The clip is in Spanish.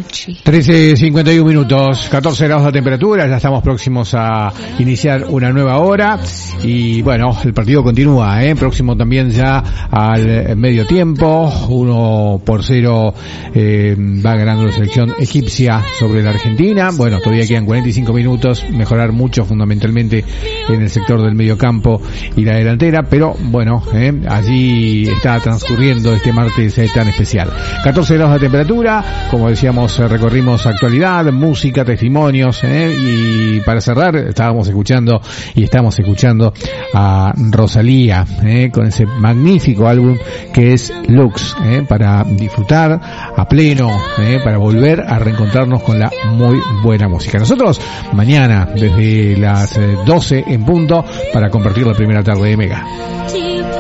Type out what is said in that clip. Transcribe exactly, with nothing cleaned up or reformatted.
trece cincuenta y uno minutos, catorce grados de temperatura, ya estamos próximos a iniciar una nueva hora y bueno, el partido continúa, ¿eh? Próximo también ya al medio tiempo, uno por cero eh, va ganando la selección egipcia sobre la Argentina. Bueno, todavía quedan cuarenta y cinco minutos, mejorar mucho fundamentalmente en el sector del medio campo y la delantera, pero bueno, eh, allí está transcurriendo este martes eh, tan especial. catorce grados de temperatura, como decíamos, eh, recorrimos actualidad, música, testimonios, eh, y para cerrar estábamos escuchando y estamos escuchando a Rosalía, eh, con ese magnífico álbum que es Lux, eh, para disfrutar a pleno, eh, para volver a reencontrarnos con la muy buena música. Nosotros mañana desde las doce en punto para compartir la primera tarde de Mega.